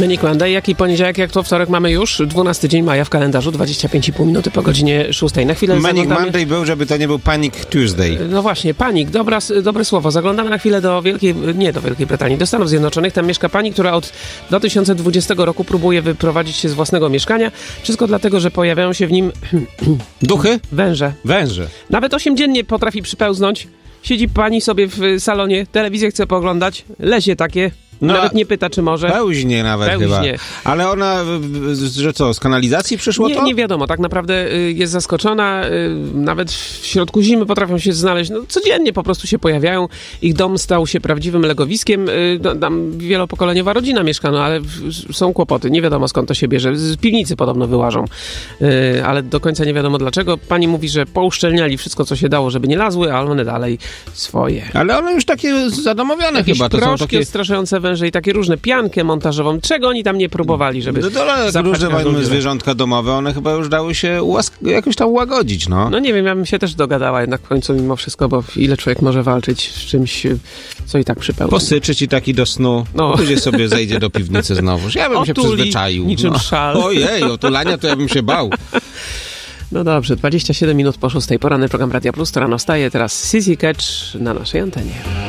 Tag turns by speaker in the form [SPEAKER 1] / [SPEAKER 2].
[SPEAKER 1] Manic Monday, jak i poniedziałek, jak to wtorek mamy już 12 dzień maja w kalendarzu, 25,5 minuty po godzinie 6. Na chwilę
[SPEAKER 2] Manic Monday był, żeby to nie był Panic Tuesday.
[SPEAKER 1] No właśnie, panik, dobre słowo. Zaglądamy na chwilę do Wielkiej Brytanii, do Stanów Zjednoczonych. Tam mieszka pani, która od 2020 roku próbuje wyprowadzić się z własnego mieszkania. Wszystko dlatego, że pojawiają się w nim
[SPEAKER 2] Duchy?
[SPEAKER 1] Węże. Nawet 8 dziennie potrafi przypełznąć. Siedzi pani sobie w salonie, telewizję chce pooglądać, lezie takie.
[SPEAKER 2] No,
[SPEAKER 1] nawet nie pyta, czy może.
[SPEAKER 2] Pełźnie nawet chyba. Ale ona, że co, z kanalizacji przyszło to?
[SPEAKER 1] Nie wiadomo, tak naprawdę jest zaskoczona. Nawet w środku zimy potrafią się znaleźć. No, codziennie po prostu się pojawiają. Ich dom stał się prawdziwym legowiskiem. Tam wielopokoleniowa rodzina mieszka, no ale są kłopoty. Nie wiadomo, skąd to się bierze. Z piwnicy podobno wyłażą. Ale do końca nie wiadomo dlaczego. Pani mówi, że pouszczelniali wszystko, co się dało, żeby nie lazły, ale one dalej swoje.
[SPEAKER 2] Ale one już takie zadomowione
[SPEAKER 1] jakieś
[SPEAKER 2] chyba. To
[SPEAKER 1] proszki
[SPEAKER 2] są takie
[SPEAKER 1] odstraszające węże i takie różne, piankę montażową. Czego oni tam nie próbowali, żeby
[SPEAKER 2] różne zwierzątka domowe, one chyba już dały się jakoś tam łagodzić, no.
[SPEAKER 1] No nie wiem, ja bym się też dogadała jednak w końcu mimo wszystko, bo ile człowiek może walczyć z czymś, co i tak przypełni.
[SPEAKER 2] Posyczyć i taki do snu, później sobie zejdzie do piwnicy znowu. Ja bym się przyzwyczaił.
[SPEAKER 1] Niczym szal.
[SPEAKER 2] Ojej, otulania to ja bym się bał.
[SPEAKER 1] No dobrze, 27 minut po 6. Poranny program Radia Plus, to rano wstaje. Teraz Sissy Catch na naszej antenie.